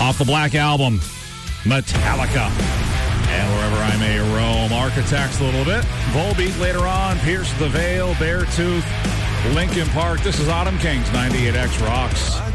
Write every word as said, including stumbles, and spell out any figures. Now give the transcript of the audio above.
Off the Black Album, Metallica. And Wherever I May Roam, Architects a little bit. Volbeat later on, Pierce the Veil, Beartooth, Linkin Park. This is Autumn Kings, ninety-eight X Rocks.